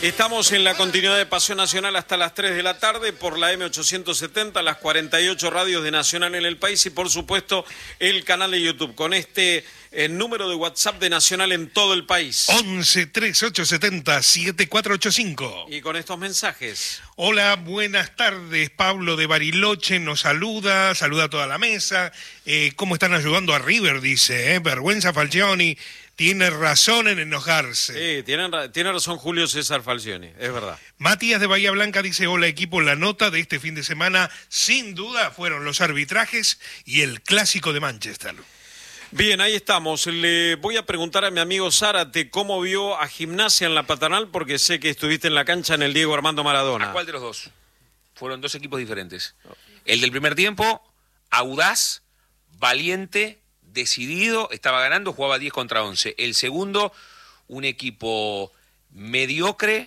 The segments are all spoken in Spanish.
Estamos en la continuidad de Pasión Nacional hasta las 3 de la tarde por la M870, las 48 radios de Nacional en el país y por supuesto el canal de YouTube con este número de WhatsApp de Nacional en todo el país. 11 3870 7485. Y con estos mensajes. Hola, buenas tardes. Pablo de Bariloche nos saluda a toda la mesa. ¿Cómo están ayudando a River? Dice, vergüenza Falcioni. Tiene razón en enojarse. Sí, tiene razón Julio César Falcioni, es verdad. Matías de Bahía Blanca dice, hola equipo, la nota de este fin de semana sin duda fueron los arbitrajes y el clásico de Manchester. Bien, ahí estamos. Le voy a preguntar a mi amigo Zárate cómo vio a Gimnasia en la Paternal, porque sé que estuviste en la cancha en el Diego Armando Maradona. ¿A cuál de los dos? Fueron dos equipos diferentes. El del primer tiempo, audaz, valiente, decidido, estaba ganando, jugaba 10 contra 11. El segundo, un equipo mediocre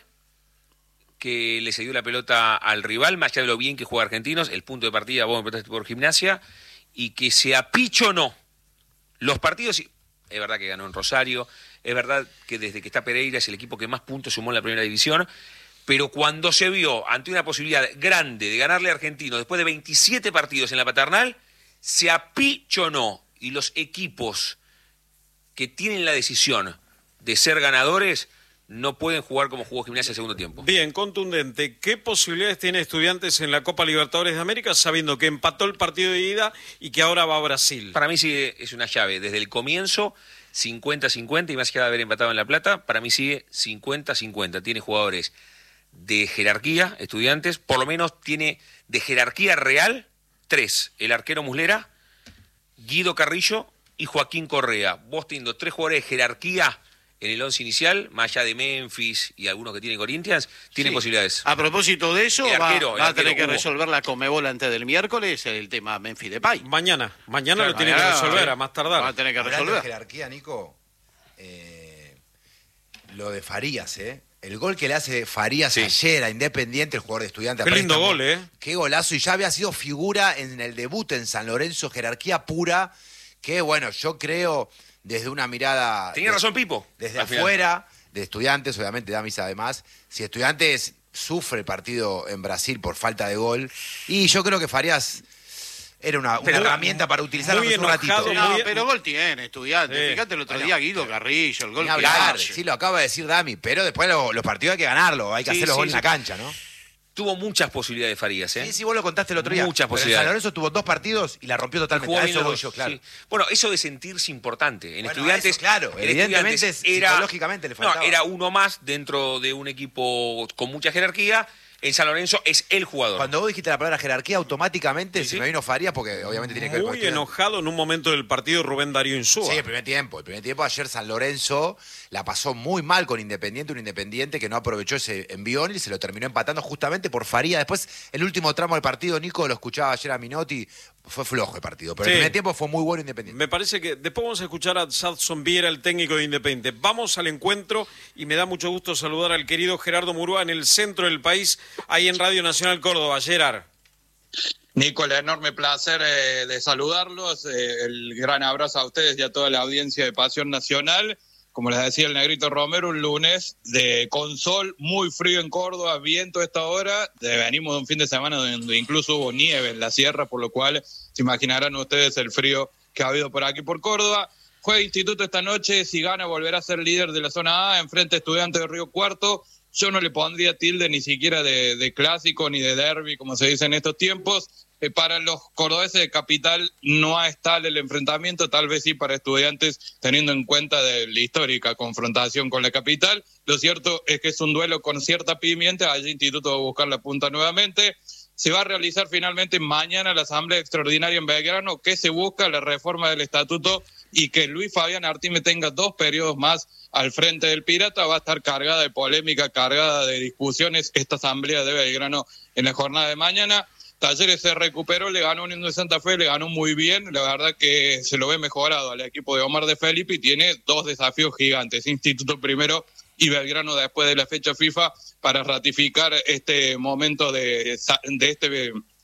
que le cedió la pelota al rival, más allá de lo bien que juega Argentinos, el punto de partida, vos me preguntaste por Gimnasia, y que se apichonó. Los partidos, es verdad que ganó en Rosario, es verdad que desde que está Pereira es el equipo que más puntos sumó en la primera división, pero cuando se vio ante una posibilidad grande de ganarle a Argentinos después de 27 partidos en la Paternal, se apichonó. Y los equipos que tienen la decisión de ser ganadores no pueden jugar como jugó Gimnasia el segundo tiempo. Bien, contundente. ¿Qué posibilidades tiene Estudiantes en la Copa Libertadores de América sabiendo que empató el partido de ida y que ahora va a Brasil? Para mí sigue, es una llave. Desde el comienzo, 50-50, y más allá de haber empatado en La Plata, para mí sigue 50-50. Tiene jugadores de jerarquía, Estudiantes, por lo menos tiene de jerarquía real 3. El arquero Muslera, Guido Carrillo y Joaquín Correa. Vos teniendo 3 jugadores de jerarquía en el 11 inicial, más allá de Memphis y algunos que tiene Corinthians, tienen posibilidades. A propósito de eso, va a tener que Hugo. resolver la Conmebol antes del miércoles el tema Memphis Depay. Mañana Claro, lo tiene que resolver, a más tardar. Va a tener que Hablando resolver. de jerarquía, Nico, lo de Farías, el gol que le hace Farías ayer a Independiente, el jugador de Estudiantes. Qué lindo gol, Qué golazo, y ya había sido figura en el debut en San Lorenzo, jerarquía pura, que bueno, yo creo desde una mirada... Tenía razón Pipo. Desde afuera, de Estudiantes, obviamente Damis además, si Estudiantes sufre el partido en Brasil por falta de gol, y yo creo que Farías... Era una herramienta para utilizar muy un ratito. No, pero gol tiene, Estudiantes. Fíjate el otro día Guido Carrillo, el gol Ni que hablar, hace. sí, lo acaba de decir Dami, pero después los partidos hay que ganarlo, hay que hacer los goles en la cancha, ¿no? Tuvo muchas posibilidades Farías, Sí, vos lo contaste el otro día. Muchas Pero posibilidades. San Lorenzo tuvo 2 partidos y la rompió totalmente. Jugó A bien eso los voy dos, yo, claro. sí. Bueno, eso de sentirse importante. En Bueno, Estudiantes, eso, claro, en evidentemente Estudiantes psicológicamente le faltaba. No, era uno más dentro de un equipo con mucha jerarquía. En San Lorenzo es el jugador. Cuando vos dijiste la palabra jerarquía, automáticamente se me vino Farías, porque obviamente tiene que ver con Muy Estudiantes. enojado en un momento del partido Rubén Darío Insúa. Sí, el primer tiempo. El primer tiempo ayer San Lorenzo la pasó muy mal con Independiente, un Independiente que no aprovechó ese envión y se lo terminó empatando justamente por Farías. Después, el último tramo del partido, Nico, lo escuchaba ayer a Minotti, fue flojo el partido. Pero el primer tiempo fue muy bueno Independiente. Me parece que después vamos a escuchar a Sadson Viera, el técnico de Independiente. Vamos al encuentro y me da mucho gusto saludar al querido Gerardo Murúa en el centro del país, ahí en Radio Nacional Córdoba. Gerard. Nico, el enorme placer de saludarlos, el gran abrazo a ustedes y a toda la audiencia de Pasión Nacional. Como les decía el Negrito Romero, un lunes con sol, muy frío en Córdoba, viento a esta hora. Venimos de un fin de semana donde incluso hubo nieve en la sierra, por lo cual se imaginarán ustedes el frío que ha habido por aquí por Córdoba. Juega Instituto esta noche, si gana volverá a ser líder de la zona A, enfrente a Estudiantes de Río Cuarto. Yo no le pondría tilde ni siquiera de clásico ni de derbi, como se dice en estos tiempos. Para los cordobeses de Capital no es tal el enfrentamiento, tal vez sí para Estudiantes, teniendo en cuenta de la histórica confrontación con la Capital. Lo cierto es que es un duelo con cierta pimienta, allí Instituto va a buscar la punta nuevamente. Se va a realizar finalmente mañana la asamblea extraordinaria en Belgrano, que se busca la reforma del estatuto y que Luis Fabián Artime tenga 2 periodos más al frente del Pirata. Va a estar cargada de polémica, cargada de discusiones esta asamblea de Belgrano en la jornada de mañana. Talleres se recuperó, le ganó Unión de Santa Fe, le ganó muy bien, la verdad que se lo ve mejorado al equipo de Omar de Felipe y tiene 2 desafíos gigantes, Instituto primero y Belgrano después de la fecha FIFA, para ratificar este momento de este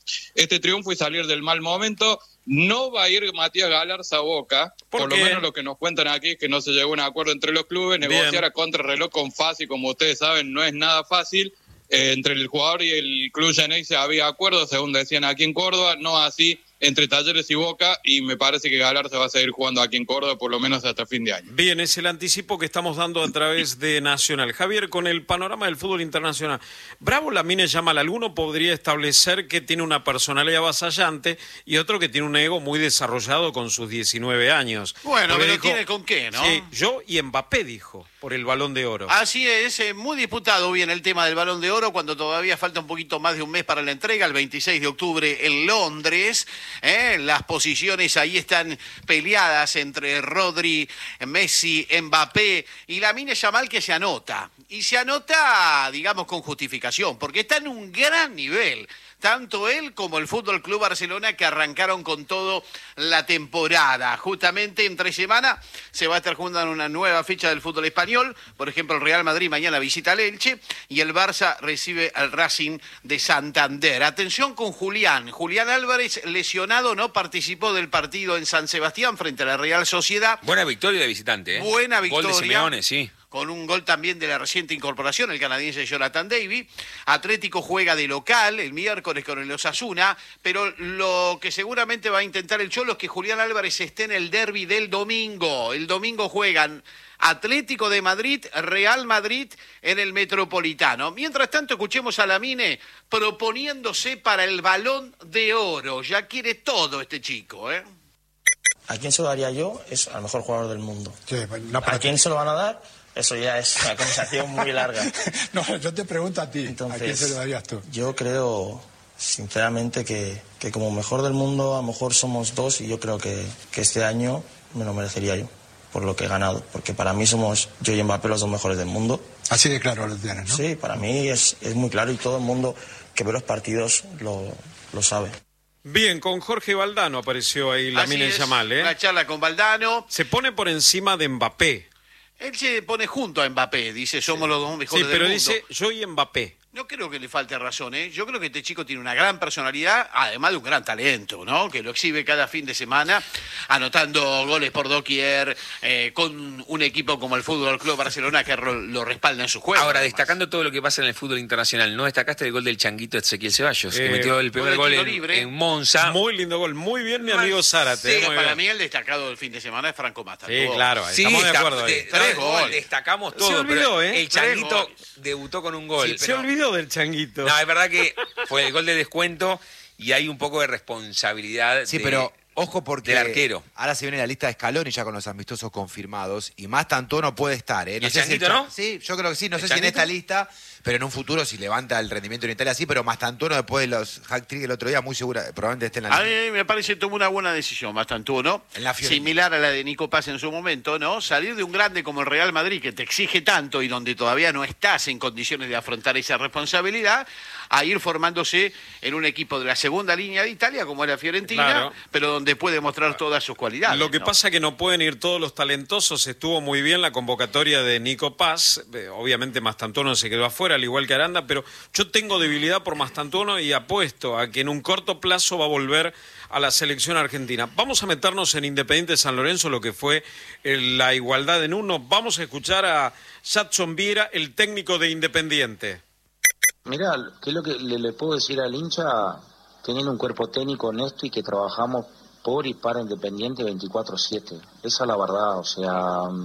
este triunfo y salir del mal momento. No va a ir Matías Galarza a Boca, por lo menos lo que nos cuentan aquí es que no se llegó a un acuerdo entre los clubes. Negociar a contrarreloj con Fassi, como ustedes saben, no es nada fácil. Entre el jugador y el club Geneise había acuerdo, según decían aquí en Córdoba, no así entre Talleres y Boca, y me parece que Galarza va a seguir jugando aquí en Córdoba por lo menos hasta fin de año. Bien, es el anticipo que estamos dando a través de Nacional. Javier, con el panorama del fútbol internacional, Bravo Lamine Yamal, alguno podría establecer que tiene una personalidad avasallante y otro que tiene un ego muy desarrollado con sus 19 años. Bueno, porque pero dijo, tiene con qué, ¿no? Sí, yo y Mbappé, dijo, por el Balón de Oro. Así es, muy disputado bien el tema del Balón de Oro, cuando todavía falta un poquito más de un mes para la entrega, el 26 de octubre en Londres. Las posiciones ahí están peleadas entre Rodri, Messi, Mbappé y Lamine Yamal, que se anota. Y se anota, digamos, con justificación, porque está en un gran nivel. Tanto él como el Fútbol Club Barcelona, que arrancaron con todo la temporada. Justamente entre semana se va a estar jugando una nueva fecha del fútbol español. Por ejemplo, el Real Madrid mañana visita al Elche y el Barça recibe al Racing de Santander. Atención con Julián. Julián Álvarez, lesionado, no participó del partido en San Sebastián frente a la Real Sociedad. Buena victoria de visitante, ¿eh? Buena victoria. Gol de Simeone, sí. Con un gol también de la reciente incorporación, el canadiense Jonathan David. Atlético juega de local el miércoles con el Osasuna, pero lo que seguramente va a intentar el Cholo es que Julián Álvarez esté en el derbi del domingo. El domingo juegan Atlético de Madrid, Real Madrid en el Metropolitano. Mientras tanto, escuchemos a Lamine proponiéndose para el Balón de Oro. Ya quiere todo este chico, ¿eh? ¿A quién se lo daría yo? Es al mejor jugador del mundo. Sí, no, ¿A quién se lo van a dar? Eso ya es una conversación muy larga. No, yo te pregunto a ti. Entonces, ¿a quién se lo darías tú? Yo creo, sinceramente, que como mejor del mundo, a lo mejor somos dos, y yo creo que este año me lo merecería yo, por lo que he ganado. Porque para mí somos yo y Mbappé los dos mejores del mundo. Así de claro lo tienes, ¿no? Sí, para mí es muy claro, y todo el mundo que ve los partidos lo sabe. Bien, con Jorge Valdano apareció ahí Lamine Yamal, ¿eh? Una charla con Valdano. Se pone por encima de Mbappé. Él se pone junto a Mbappé, dice, somos los dos mejores del mundo. Sí, pero dice yo y Mbappé. No creo que le falte razón, ¿eh? Yo creo que este chico tiene una gran personalidad, además de un gran talento, ¿no? Que lo exhibe cada fin de semana, anotando goles por doquier, con un equipo como el Fútbol Club Barcelona que lo respalda en su juego. Ahora, además. destacando todo lo que pasa en el fútbol internacional, ¿no destacaste el gol del changuito Ezequiel Ceballos, que metió el primer gol en Monza? Muy lindo gol, muy bien mi amigo Zárate. Sí, para bien. mí el destacado del fin de semana es Franco Mata. Sí, claro, Sí, estamos de acuerdo ahí. Tres goles. Destacamos todo, Se olvidó, pero ¿eh? el changuito Tres goles. debutó con un gol. Sí, se olvidó del changuito. No, es verdad que fue el gol de descuento y hay un poco de responsabilidad Sí, pero ojo porque del arquero. ahora se viene la lista de Scaloni ya con los amistosos confirmados y más tanto no puede estar, ¿eh? ¿Y el Changuito no? Sí, yo creo que sí, no ¿El sé si en Changuito? esta lista, pero en un futuro si levanta el rendimiento en Italia sí, pero Mastantuono después de los hack-trick el otro día muy segura, probablemente esté en la A lista. mí me parece que tomó una buena decisión, Mastantuono, En la Fiorentina. similar a la de Nico Paz en su momento, ¿no? Salir de un grande como el Real Madrid, que te exige tanto y donde todavía no estás en condiciones de afrontar esa responsabilidad, a ir formándose en un equipo de la segunda línea de Italia, como era Fiorentina, Claro. pero donde puede mostrar todas sus cualidades. Lo que ¿no? pasa es que no pueden ir todos los talentosos. Estuvo muy bien la convocatoria de Nico Paz. Obviamente Mastantuono se quedó afuera, al igual que Aranda, pero yo tengo debilidad por Mastantuono y apuesto a que en un corto plazo va a volver a la selección argentina. Vamos a meternos en Independiente San Lorenzo, lo que fue la igualdad en uno. Vamos a escuchar a Jadson Viera, el técnico de Independiente. Mirá, ¿qué es lo que le puedo decir al hincha? Teniendo un cuerpo técnico honesto y que trabajamos por y para Independiente 24/7. Esa es la verdad, o sea,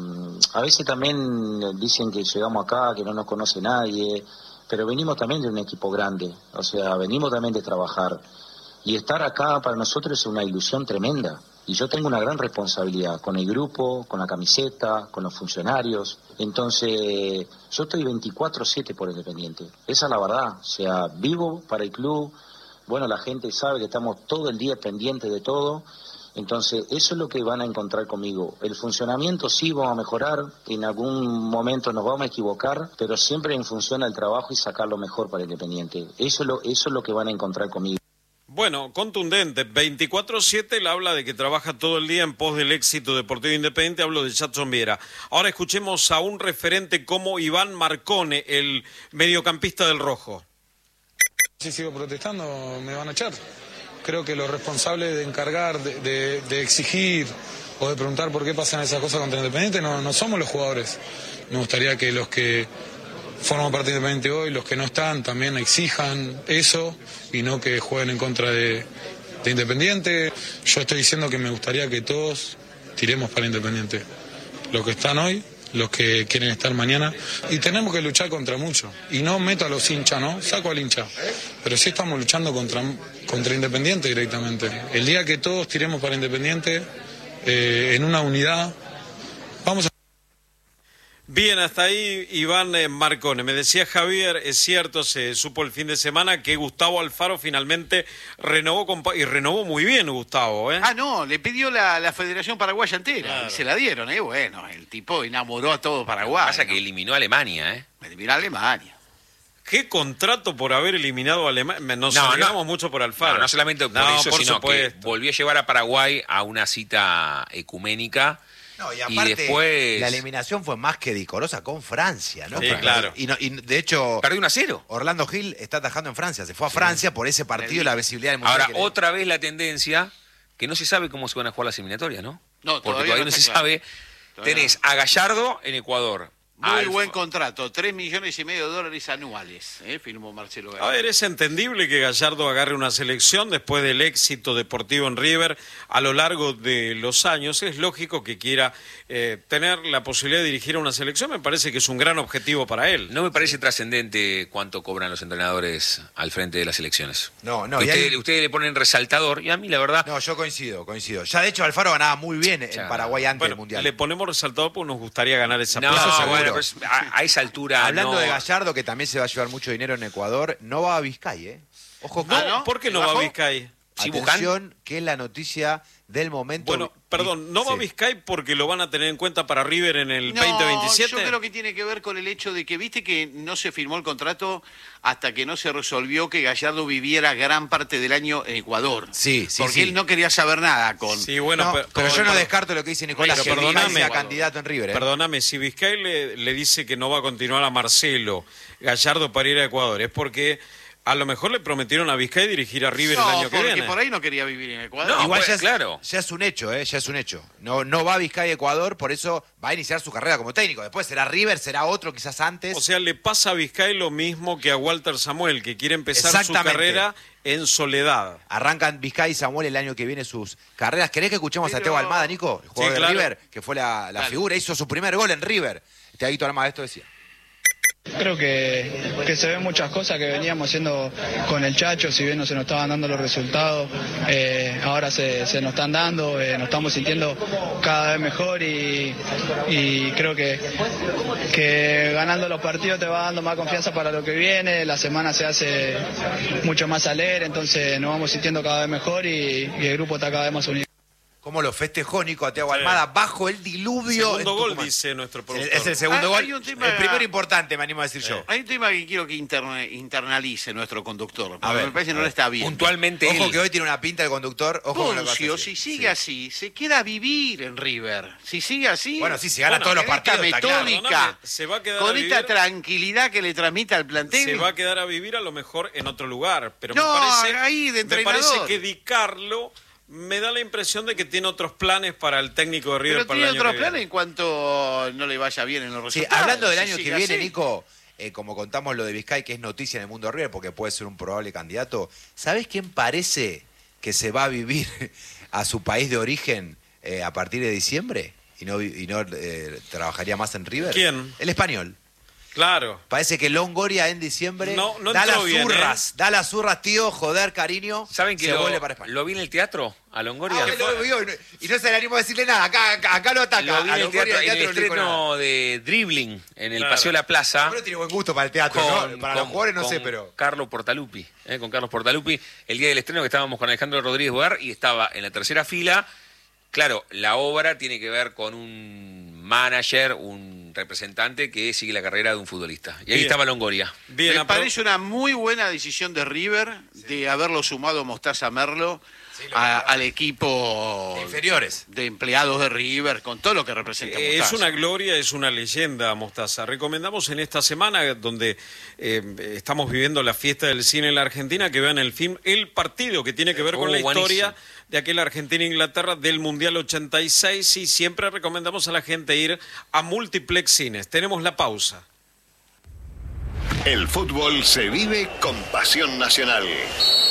a veces también dicen que llegamos acá, que no nos conoce nadie, pero venimos también de un equipo grande, o sea, venimos también de trabajar. Y estar acá para nosotros es una ilusión tremenda. Y yo tengo una gran responsabilidad con el grupo, con la camiseta, con los funcionarios. Entonces, yo estoy 24/7 por Independiente. Esa es la verdad. O sea, vivo para el club. Bueno, la gente sabe que estamos todo el día pendientes de todo. Entonces, eso es lo que van a encontrar conmigo. El funcionamiento sí vamos a mejorar, en algún momento nos vamos a equivocar, pero siempre en función al trabajo y sacar lo mejor para Independiente. Eso es lo que van a encontrar conmigo. Bueno, contundente, 24/7, él habla de que trabaja todo el día en pos del éxito deportivo independiente, hablo de Jadson Viera. Ahora escuchemos a un referente como Iván Marcone, el mediocampista del Rojo. Si sigo protestando me van a echar. Creo que los responsables de encargar, de exigir o de preguntar por qué pasan esas cosas contra Independiente no somos los jugadores. Me gustaría que los que forman parte de Independiente hoy, los que no están, también exijan eso y no que jueguen en contra de Independiente. Yo estoy diciendo que me gustaría que todos tiremos para Independiente. Los que están hoy, los que quieren estar mañana. Y tenemos que luchar contra mucho. Y no meto a los hinchas, ¿no? Saco al hincha. Pero sí estamos luchando contra Independiente directamente. El día que todos tiremos para Independiente, en una unidad, vamos a... Bien, hasta ahí Iván Marcone. Me decía Javier, es cierto, se supo el fin de semana que Gustavo Alfaro finalmente renovó y renovó muy bien Gustavo, ¿eh? Ah, no, le pidió la Federación Paraguaya entera, claro. Y se la dieron, ¿eh? Bueno, el tipo enamoró a todo Paraguay. Pasa que eliminó a Alemania, ¿eh? Eliminó a Alemania. ¿Qué contrato por haber eliminado a Alemania? Nos alegramos mucho por Alfaro. No solamente por eso, por sino supuesto. que volvió a llevar a Paraguay a una cita ecuménica. No, y aparte, después... la eliminación fue más que decorosa con Francia, ¿no? Sí, claro. Y de hecho... Perdió 1-0. Orlando Gil está atajando en Francia. Se fue a Francia por ese partido y la visibilidad del mundial. Ahora, otra vez la tendencia, que no se sabe cómo se van a jugar las eliminatorias, ¿no? No, porque todavía no se sabe. Tenés a Gallardo en Ecuador. Muy buen contrato, $3,5 millones anuales, firmó Marcelo Gallardo. A ver, es entendible que Gallardo agarre una selección después del éxito deportivo en River a lo largo de los años. Es lógico que quiera tener la posibilidad de dirigir a una selección. Me parece que es un gran objetivo para él. No me parece trascendente cuánto cobran los entrenadores al frente de las elecciones. No. Ustedes le ponen resaltador y a mí la verdad... No, yo coincido. Ya de hecho Alfaro ganaba muy bien en Paraguay antes del Mundial. Le ponemos resaltador porque nos gustaría ganar esa plaza. plaza. Bueno, pues a esa altura hablando de Gallardo, que también se va a llevar mucho dinero en Ecuador, no va a Vizcay, ¿eh? Ojo, ¿no? ¿Por qué no va a Vizcay? Atención, que es la noticia del momento. Bueno, perdón, ¿no va a Vizcay porque lo van a tener en cuenta para River en el 2027? Yo creo que tiene que ver con el hecho de que, viste que no se firmó el contrato hasta que no se resolvió que Gallardo viviera gran parte del año en Ecuador. Sí. Porque él no quería saber nada con... Sí, bueno, pero yo no descarto lo que dice Nicolás, que Vizcay sea candidato en River. Perdóname, si Vizcay le dice que no va a continuar a Marcelo Gallardo para ir a Ecuador, es porque... A lo mejor le prometieron a Vizcay dirigir a River el año que viene. Porque por ahí no quería vivir en Ecuador. No, igual ya es un hecho, ya es un hecho. No va a Vizcay a Ecuador, por eso va a iniciar su carrera como técnico. Después será River, será otro quizás antes. O sea, le pasa a Vizcay lo mismo que a Walter Samuel, que quiere empezar su carrera en soledad. Arrancan Vizcay y Samuel el año que viene sus carreras. ¿Querés que escuchemos a Teo Almada, Nico? El jugador de River, que fue la figura, hizo su primer gol en River. Teaguito Almada esto decía. Creo que se ven muchas cosas que veníamos haciendo con el Chacho, si bien no se nos estaban dando los resultados, ahora se nos están dando, nos estamos sintiendo cada vez mejor y creo que ganando los partidos te va dando más confianza para lo que viene, la semana se hace mucho más alegre, entonces nos vamos sintiendo cada vez mejor y el grupo está cada vez más unido. ¿Cómo lo festejó Nico a Thiago Almada bajo el diluvio? Segundo gol, dice nuestro productor. Es el segundo gol. El primero importante, me animo a decir yo. Hay un tema que quiero que internalice nuestro conductor. A ver, me parece que no lo está bien. Puntualmente Ojo que hoy tiene una pinta el conductor. Ojo con lo que Poncio, si sigue así, se queda a vivir en River. Si sigue así... Bueno, sí, se gana todos los partidos. Metódica, se va a quedar con a vivir, esta tranquilidad que le transmite al plantel. Se va a quedar a vivir a lo mejor en otro lugar. Pero no, me parece, ahí de entrenador. Me parece que Di Carlo... Me da la impresión de que tiene otros planes para el técnico de River. Pero para tiene el año otros que planes viene. en cuanto no le vaya bien en los resultados. Sí, hablando del año que viene, así. Nico, como contamos lo de Vizcay, que es noticia en el mundo de River, porque puede ser un probable candidato, ¿sabés quién parece que se va a vivir a su país de origen a partir de diciembre? Y no trabajaría más en River. ¿Quién? El español. Claro. Parece que Longoria en diciembre no da las bien, zurras. Da las zurras, tío, joder, cariño. ¿Saben que se vuelve para España? lo vi en el teatro a Longoria? Lo vio, y no se le animó a decirle nada. Acá lo ataca. Lo vi en el teatro, en el estreno de Dribbling en el Paseo de la Plaza. Pero tiene buen gusto para el teatro, ¿no? Para los jugadores no sé, pero... Carlos Portaluppi, con Carlos Portaluppi. El día del estreno que estábamos con Alejandro Rodríguez Bogar y estaba en la tercera fila. Claro, la obra tiene que ver con un manager, un representante que sigue la carrera de un futbolista. Y ahí estaba Longoria. Me parece una muy buena decisión de River de haberlo sumado a Mostaza Merlo al equipo de inferiores, de empleados de River, con todo lo que representa Mostaza. Es una gloria, es una leyenda, Mostaza. Recomendamos en esta semana, donde estamos viviendo la fiesta del cine en la Argentina, que vean el film El Partido, que tiene que ver con la historia de aquel Argentina-Inglaterra del Mundial 86, y siempre recomendamos a la gente ir a Multiplex Cines. Tenemos la pausa. El fútbol se vive con pasión nacional.